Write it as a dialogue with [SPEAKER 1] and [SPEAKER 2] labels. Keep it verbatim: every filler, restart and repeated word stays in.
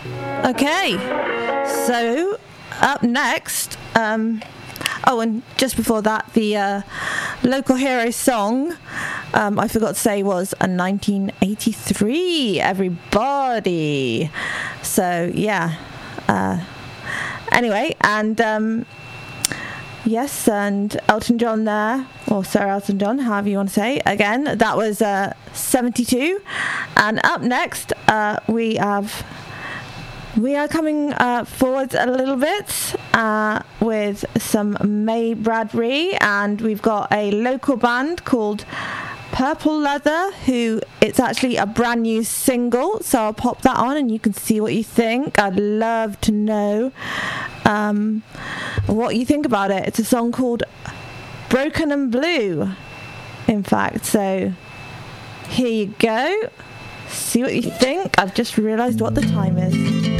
[SPEAKER 1] Okay, so up next, um, oh, and just before that, the uh, Local Hero song, um, I forgot to say, was a nineteen eighty-three, everybody. So, yeah. Uh, anyway, and um, yes, and Elton John there, or Sir Elton John, however you want to say. Again, that was uh, seventy-two. And up next, uh, we have... We are coming uh, forward a little bit uh, with some May Bradbury, and we've got a local band called Purple Leather, who it's actually a brand new single, so I'll pop that on and you can see what you think. I'd love to know um, what you think about it. It's a song called Broken and Blue, in fact, so here you go. See what you think. I've just realised what the time is.